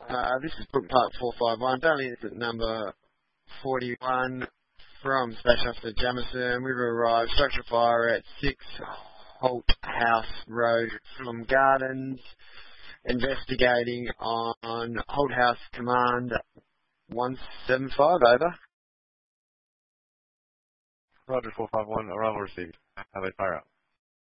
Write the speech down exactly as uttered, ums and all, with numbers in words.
Uh, this is Brook Park four five one, Daily Incident number forty-one from Special Officer Jamison. We've arrived, structure fire at six Holt House Road, Fulham Gardens. Investigating on Holt House Command one seven five, over. Roger four five one, arrival received. Have a fire out.